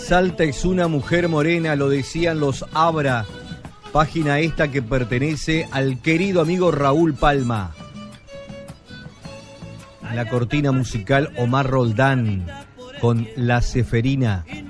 Salta es una mujer morena, lo decían los Abra. Página esta que pertenece al querido amigo Raúl Palma. En la cortina musical Omar Roldán con La Ceferina.